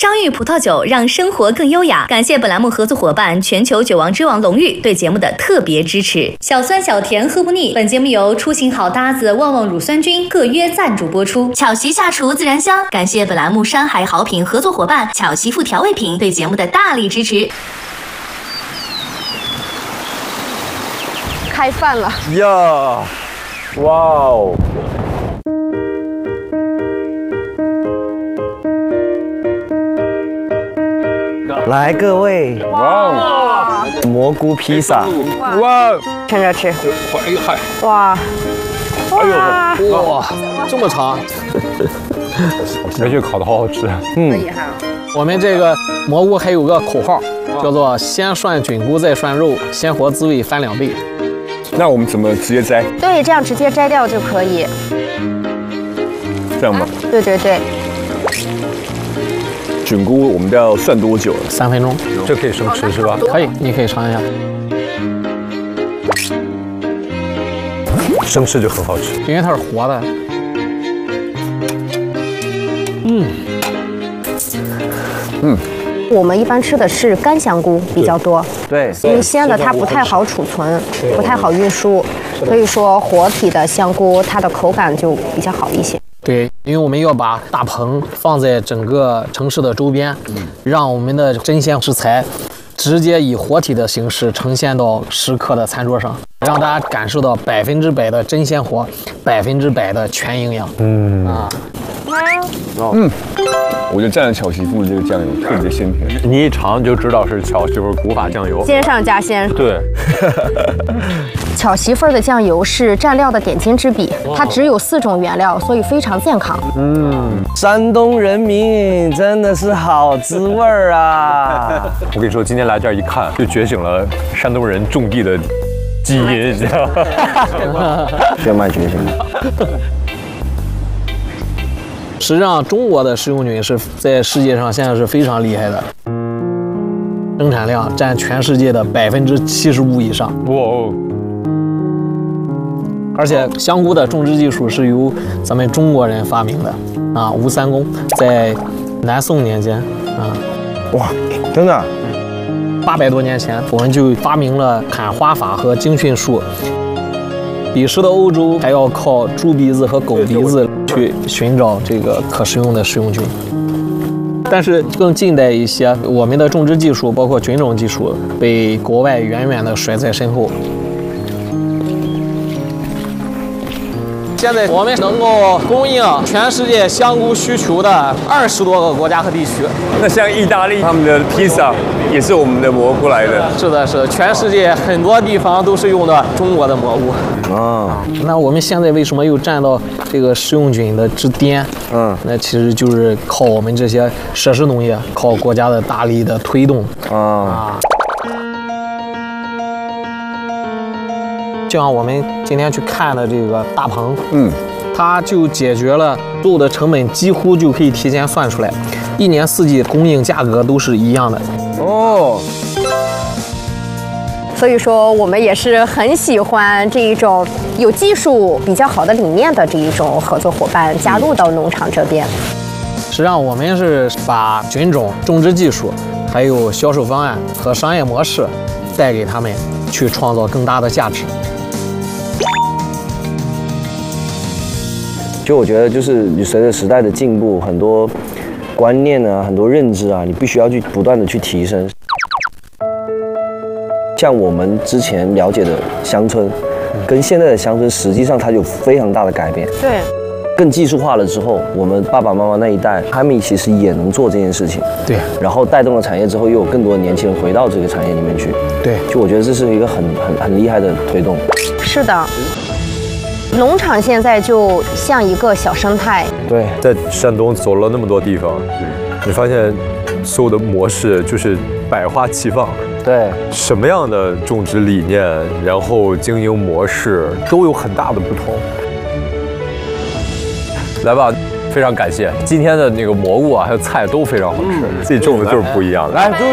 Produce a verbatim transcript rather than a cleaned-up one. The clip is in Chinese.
张裕葡萄酒让生活更优雅。感谢本栏目合作伙伴全球酒王之王龙裕对节目的特别支持。小酸小甜喝不腻。本节目由出行好搭子旺旺乳酸菌特约赞助播出。巧媳下厨自然香。感谢本栏目山海好品合作伙伴巧媳妇调味品对节目的大力支持。 开饭了呀！哇哦！ 来，各位， 哇哦！ 蘑菇披萨， 哇！ 趁着吃。 哎呦嗨！ 哇！ 哎呦哇！这么长，而且烤的好好吃。 嗯，厉害。 我们这个蘑菇还有个口号，叫做先涮菌菇再涮肉，鲜活滋味翻两倍。 那我们怎么直接摘？ 对，这样直接摘掉就可以。 这样吗？ 对对对。 菌菇我们都要涮多久了？ 三分钟。 这可以生吃是吧？ 可以，你可以尝一下。 生吃就很好吃， 因为它是活的。嗯嗯。我们一般吃的是干香菇比较多， 对， 因为鲜的它不太好储存，不太好运输，所以说活体的香菇它的口感就比较好一些。 对，因为我们要把大棚放在整个城市的周边，让我们的真鲜食材直接以活体的形式呈现到食客的餐桌上，让大家感受到百分之百的真鲜活，百分之百的全营养。嗯啊， 嗯。我觉得蘸了巧媳妇这个酱油特别鲜甜，你一尝就知道是巧媳妇古法酱油， 鲜上加鲜。 对， 巧媳妇的酱油是蘸料的点睛之笔，它只有四种原料，所以非常健康。 嗯，山东人民真的是好滋味儿啊！ 我跟你说，今天来这儿一看，就觉醒了山东人种地的基因，你知道吗？ 血脉觉醒。 实际上，中国的食用菌是在世界上现在是非常厉害的，生产量占全世界的百分之七十五以上。哇哦！而且香菇的种植技术是由咱们中国人发明的啊，吴三公在南宋年间啊， 哇，真的， 八百多年前我们就发明了砍花法和精训术。彼时的欧洲还要靠猪鼻子和狗鼻子去寻找这个可食用的食用菌，但是更近代一些，我们的种植技术包括菌种技术被国外远远的甩在身后。现在我们能够供应全世界香菇需求的二十多个国家和地区。 那像意大利他们的披萨也是我们的蘑菇来的。 是的，是的，全世界很多地方都是用的中国的蘑菇。啊，那我们现在为什么又占到这个食用菌的之巅？嗯，那其实就是靠我们这些设施农业，靠国家的大力的推动啊。啊就像我们今天去看的这个大棚，嗯，它就解决了所有的成本，几乎就可以提前算出来，一年四季供应价格都是一样的。哦， 所以说我们也是很喜欢这一种有技术比较好的理念的这一种合作伙伴加入到农场这边。 实际上，我们是把菌种、种植技术，还有销售方案和商业模式带给他们，去创造更大的价值。 就我觉得，就是你随着时代的进步，很多观念啊，很多认知啊，你必须要去不断的去提升。像我们之前了解的乡村，跟现在的乡村，实际上它有非常大的改变。 对。 更技术化了之后，我们爸爸妈妈那一代，他们其实也能做这件事情。 对。 然后带动了产业之后，又有更多的年轻人回到这个产业里面去。 对。 就我觉得这是一个很很很厉害的推动。 是的。农场现在就像一个小生态。 对， 在山东走了那么多地方，你发现所有的模式就是百花齐放。 对， 什么样的种植理念，然后经营模式都有很大的不同。来吧，非常感谢今天的那个蘑菇啊，还有菜都非常好吃，自己种的就是不一样的。来。